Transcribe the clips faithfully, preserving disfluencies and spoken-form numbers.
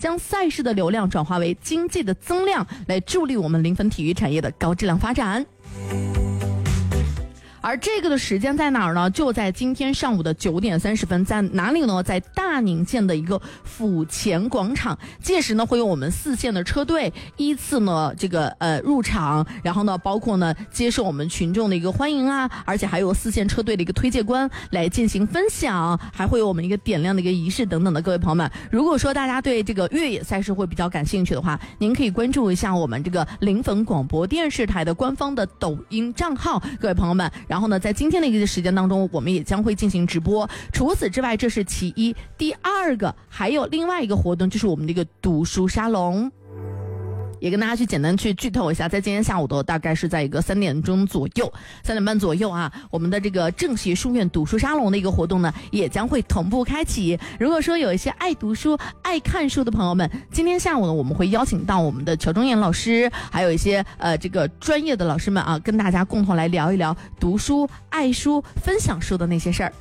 将赛事的流量转化为经济的增量，来助力我们临汾体育产业的高质量发展。而这个的时间在哪儿呢？就在今天上午的九点三十分，在哪里呢？在大宁县的一个府前广场。届时呢，会有我们四线的车队依次呢这个呃入场，然后呢，包括呢接受我们群众的一个欢迎啊，而且还有四线车队的一个推介官来进行分享，还会有我们一个点亮的一个仪式等等的。各位朋友们，如果说大家对这个越野赛事会比较感兴趣的话，您可以关注一下我们这个临汾广播电视台的官方的抖音账号，各位朋友们。然后呢，在今天的一个时间当中，我们也将会进行直播。除此之外，这是其一。第二个，还有另外一个活动，就是我们的一个读书沙龙。也跟大家去简单去剧透一下，在今天下午的大概是在一个三点钟左右，三点半左右啊，我们的这个政协书院读书沙龙的一个活动呢，也将会同步开启。如果说有一些爱读书、爱看书的朋友们，今天下午呢，我们会邀请到我们的乔中岩老师，还有一些呃这个专业的老师们啊，跟大家共同来聊一聊读书、爱书、分享书的那些事儿。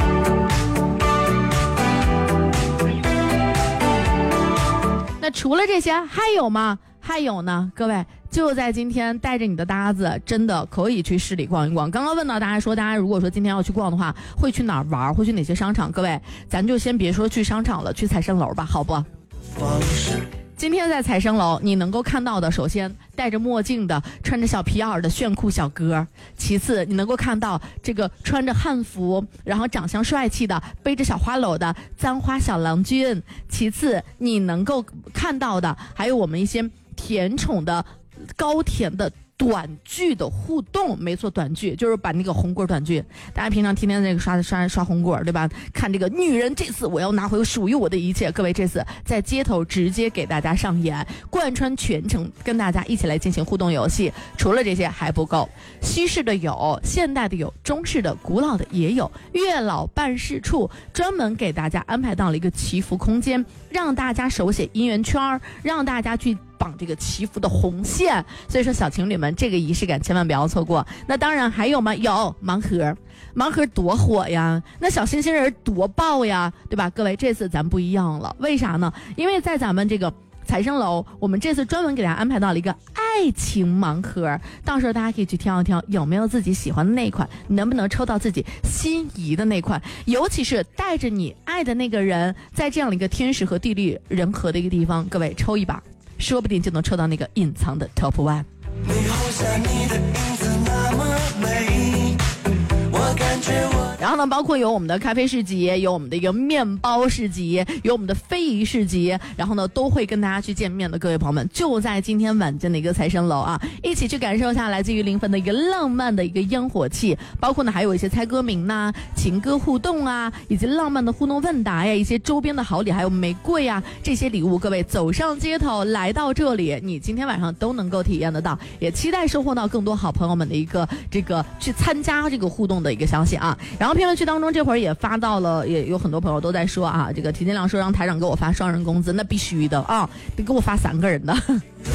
那除了这些还有吗？还有呢，各位就在今天带着你的搭子，真的可以去市里逛一逛。刚刚问到大家说，大家如果说今天要去逛的话，会去哪儿玩，会去哪些商场？各位咱就先别说去商场了，去彩生楼吧，好不？今天在彩生楼你能够看到的，首先戴着墨镜的，穿着小皮袄的炫酷小哥，其次你能够看到这个穿着汉服然后长相帅气的，背着小花篓的簪花小郎君，其次你能够看到的还有我们一些甜宠的高甜的短剧的互动。没错，短剧就是把那个红棍短剧，大家平常天天那个刷刷刷红棍，对吧？看这个女人这次我要拿回属于我的一切，各位这次在街头直接给大家上演，贯穿全程，跟大家一起来进行互动游戏。除了这些还不够，西式的有，现代的有，中式的古老的也有。月老办事处专门给大家安排到了一个祈福空间，让大家手写姻缘圈，让大家去绑这个祈福的红线。所以说小情侣们，这个仪式感千万不要错过。那当然还有吗？有盲盒，盲盒多火呀，那小星星人多爆呀，对吧？各位这次咱不一样了，为啥呢？因为在咱们这个彩生楼，我们这次专门给大家安排到了一个爱情盲盒，到时候大家可以去挑一挑有没有自己喜欢的那一款，能不能抽到自己心仪的那款，尤其是带着你爱的那个人，在这样的一个天时和地利人和的一个地方，各位抽一把，说不定就能抽到那个隐藏的 top one。 你留下你的影子那么美，我感觉我。 然后呢，包括有我们的咖啡市集，有我们的一个面包市集，有我们的非遗市集，然后呢都会跟大家去见面的。各位朋友们，就在今天晚间的一个财神楼啊，一起去感受一下来自于临汾的一个浪漫的一个烟火气，包括呢还有一些猜歌名呐、情歌互动啊，以及浪漫的互动问答呀，一些周边的好礼，还有玫瑰啊这些礼物，各位走上街头来到这里，你今天晚上都能够体验得到，也期待收获到更多好朋友们的一个这个去参加这个互动的一个消息啊。然后评论区当中这会儿也发到了，也有很多朋友都在说啊，这个提金亮说让台长给我发双人工资，那必须的啊，得给我发三个人的。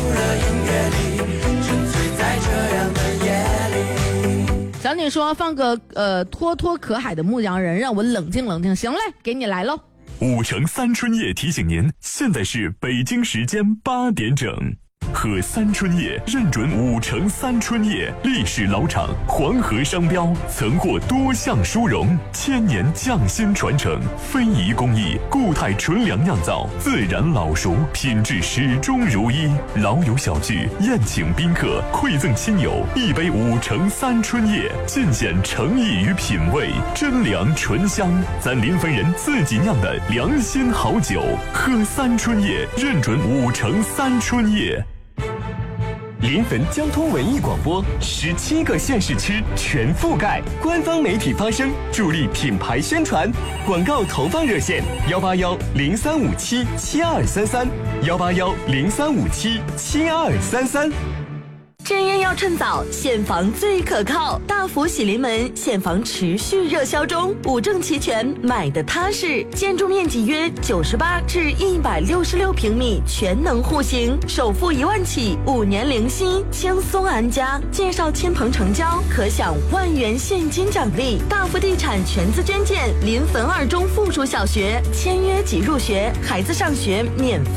小女说放个呃拖拖可海的牧羊人，让我冷静冷静。行嘞，给你来喽。 五城三春夜提醒您，现在是北京时间八点整。喝三春叶认准五城三春叶，历史老厂，黄河商标，曾获多项殊荣，千年匠心传承，非遗工艺，固态纯粮酿造，自然老熟，品质始终如一。老友小聚，宴请宾客，馈赠亲友，一杯五城三春叶，尽显诚意与品味，真粮醇香，咱临汾人自己酿的良心好酒。喝三春叶认准五城三春叶。临汾交通文艺广播，十七个县市区全覆盖，官方媒体发声，助力品牌宣传。广告投放热线：幺八幺零三五七七二三三，幺八幺零三五七七二三三。 真烟要趁早，现房最可靠。大福喜临门现房持续热销中，五证齐全，买的踏实。建筑面积约九十八至一百六十六平米，全能户型，首付一万起，五年零息，轻松安家。介绍亲朋成交，可享万元现金奖励。大福地产全资捐建临汾二中附属小学，签约即入学，孩子上学免费。